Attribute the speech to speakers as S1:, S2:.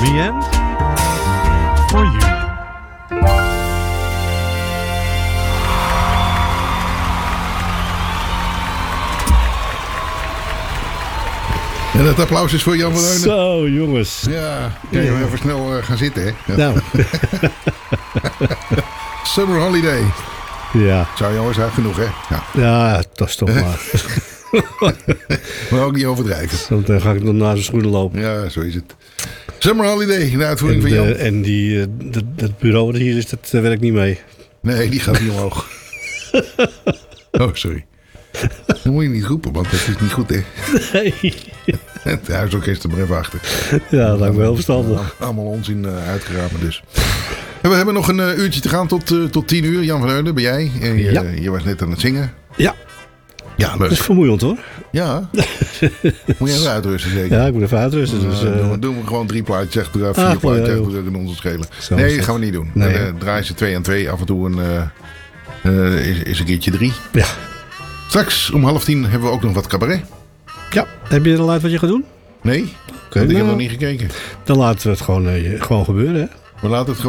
S1: the end for you.
S2: En het applaus is voor Jan van Heunen.
S1: Zo, jongens.
S2: Ja, kan je even snel gaan zitten, hè? Ja.
S1: Nou.
S2: Summer Holiday.
S1: Ja.
S2: Zou jongens uit genoeg, hè? Ja.
S1: Ja, dat is toch maar.
S2: Maar ook niet overdrijven.
S1: Dan ga ik nog naar zijn schoenen lopen.
S2: Ja, zo is het. Summer Holiday, de uitvoering van Jan.
S1: En dat bureau dat hier is, dat werkt niet mee.
S2: Nee, die gaat niet omhoog. Oh, sorry. Dat moet je niet roepen, want dat is niet goed, hè?
S1: Nee.
S2: Het huisorkest er maar even achter.
S1: Ja, dat lijkt me heel verstandig.
S2: Allemaal onzin uitgeramen dus. En we hebben nog een uurtje te gaan tot 10 uur. Jan van Heunen, ben jij? Je was net aan het zingen.
S1: Ja.
S2: Ja, leuk.
S1: Dat is vermoeiend hoor.
S2: Ja. Moet je even uitrusten zeker?
S1: Ja, ik moet even uitrusten. Dus,
S2: doen we gewoon 3 plaatjes achter 4 plaatjes achter in onze schelen. Nee, dat gaan we niet doen.
S1: Nee,
S2: dan draaien ze 2 aan 2. Af en toe is een keertje 3.
S1: Ja.
S2: Straks om 9:30 hebben we ook nog wat cabaret.
S1: Ja. Heb je er al uit wat je gaat doen?
S2: Nee, want ik heb nog niet gekeken.
S1: Dan laten we het gewoon gebeuren hè.
S2: We laten het